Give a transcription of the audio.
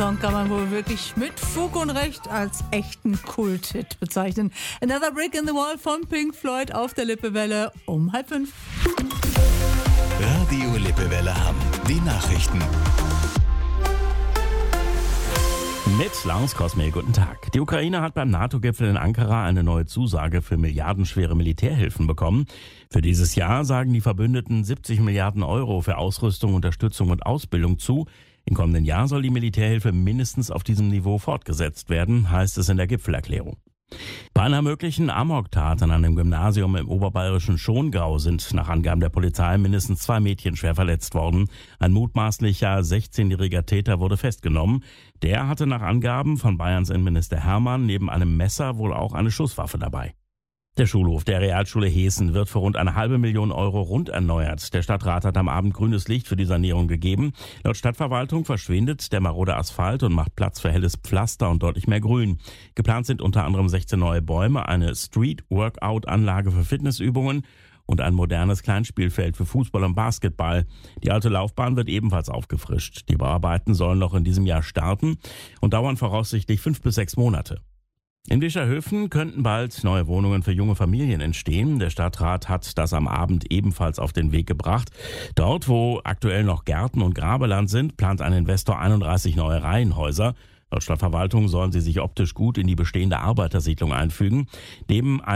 Song kann man wohl wirklich mit Fug und Recht als echten Kult-Hit bezeichnen. Another Brick in the Wall von Pink Floyd auf der Lippewelle um 4:30. Radio Lippewelle Hamm. Die Nachrichten. Mit Lars Kosmel, guten Tag. Die Ukraine hat beim NATO-Gipfel in Ankara eine neue Zusage für milliardenschwere Militärhilfen bekommen. Für dieses Jahr sagen die Verbündeten 70 Milliarden Euro für Ausrüstung, Unterstützung und Ausbildung zu. Im kommenden Jahr soll die Militärhilfe mindestens auf diesem Niveau fortgesetzt werden, heißt es in der Gipfelerklärung. Bei einer möglichen Amoktat an einem Gymnasium im oberbayerischen Schongau sind nach Angaben der Polizei mindestens 2 Mädchen schwer verletzt worden. Ein mutmaßlicher 16-jähriger Täter wurde festgenommen. Der hatte nach Angaben von Bayerns Innenminister Hermann neben einem Messer wohl auch eine Schusswaffe dabei. Der Schulhof der Realschule Heßen wird für rund 500.000 Euro rund erneuert. Der Stadtrat hat am Abend grünes Licht für die Sanierung gegeben. Laut Stadtverwaltung verschwindet der marode Asphalt und macht Platz für helles Pflaster und deutlich mehr Grün. Geplant sind unter anderem 16 neue Bäume, eine Street-Workout-Anlage für Fitnessübungen und ein modernes Kleinspielfeld für Fußball und Basketball. Die alte Laufbahn wird ebenfalls aufgefrischt. Die Bauarbeiten sollen noch in diesem Jahr starten und dauern voraussichtlich 5 bis 6 Monate. In Bischerhöfen könnten bald neue Wohnungen für junge Familien entstehen. Der Stadtrat hat das am Abend ebenfalls auf den Weg gebracht. Dort, wo aktuell noch Gärten und Grabeland sind, plant ein Investor 31 neue Reihenhäuser. Laut Stadtverwaltung sollen sie sich optisch gut in die bestehende Arbeitersiedlung einfügen. Neben